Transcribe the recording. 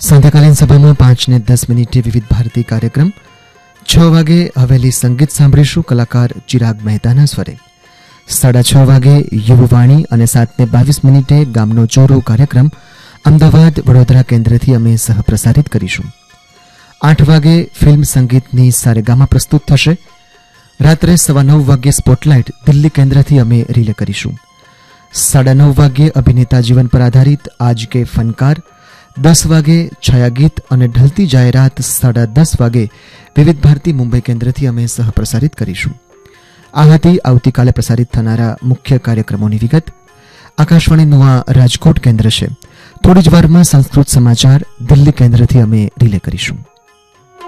સાંધ્યકાલીન સભામાં 5 ને 10 મિનિટે વિવિધ ભારતી કાર્યક્રમ. 6 વાગે હવેલી સંગીત સાંભળીશું કલાકાર ચિરાગ મહેતાના સ્વરે. 6:30 વાગે યુવવાણી અને 7 ને 22 મિનિટે ગામનો ચોરો કાર્યક્રમ અમદાવાદ વડોદરા કેન્દ્રથી અમે સહપ્રસારિત કરીશું. 8 વાગે ફિલ્મ સંગીતની સારેગામા પ્રસ્તુત થશે. રાત્રે 9:15 વાગે સ્પોટલાઇટ દિલ્હી કેન્દ્રથી અમે રિલે કરીશું. 9:30 વાગે અભિનેતા જીવન પર આધારિત આજ કે ફનકાર. 10 વાગે છાયાગીત અને ઢલતી જાહેરાત. 10:30 વાગે વિવિધ ભારતી મુંબઈ કેન્દ્રથી અમે સહપ્રસારિત કરીશું. આ હતી આવતીકાલે પ્રસારિત થનારા મુખ્ય કાર્યક્રમોની વિગત. આકાશવાણીનું આ રાજકોટ કેન્દ્ર છે. થોડી જ વારમાં સંસ્કૃત સમાચાર દિલ્હી કેન્દ્રથી અમે રિલે કરીશું.